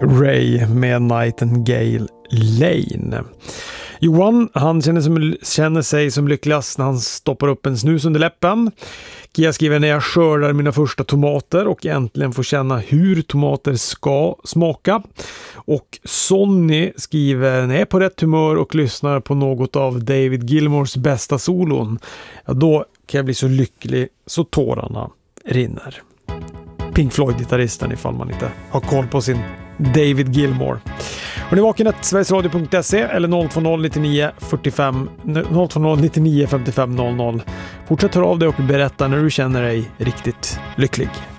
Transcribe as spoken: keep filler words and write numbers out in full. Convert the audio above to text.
Ray med Nightingale Lane. Johan, han känner, som, känner sig som lyckligast när han stoppar upp en snus under läppen. Kia skriver när jag skördar mina första tomater och äntligen får känna hur tomater ska smaka. Och Sonny skriver när jag är på rätt humör och lyssnar på något av David Gilmours bästa solon. Ja, då kan jag bli så lycklig så tårarna rinner. Pink Floyd-gitarristen ifall man inte har koll på sin David Gilmour. Och ni vakenet sverigesradio punkt se eller noll två noll nittionio fyrtiofem noll två noll nittionio femtiofem noll noll. Fortsätt höra av dig och berätta när du känner dig riktigt lycklig.